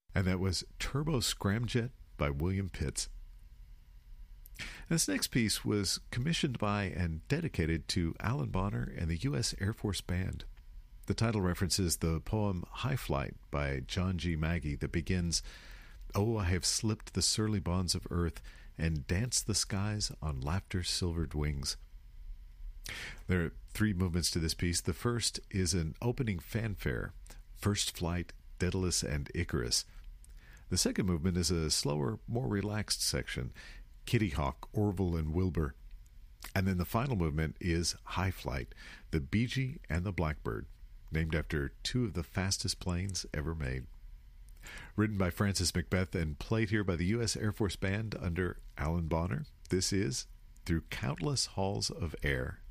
And that was Turbo Scramjet by William Pitts. This next piece was commissioned by and dedicated to Alan Bonner and the U.S. Air Force Band. The title references the poem High Flight by John G. Magee that begins, "Oh, I have slipped the surly bonds of earth and danced the skies on laughter's silvered wings." There are three movements to this piece. The first is an opening fanfare, First Flight, Daedalus, and Icarus. The second movement is a slower, more relaxed section, Kitty Hawk, Orville, and Wilbur. And then the final movement is High Flight, the Bee-Gee and the Blackbird, named after two of the fastest planes ever made. Written by Francis Macbeth and played here by the U.S. Air Force Band under Alan Bonner, this is Through Countless Halls of Air.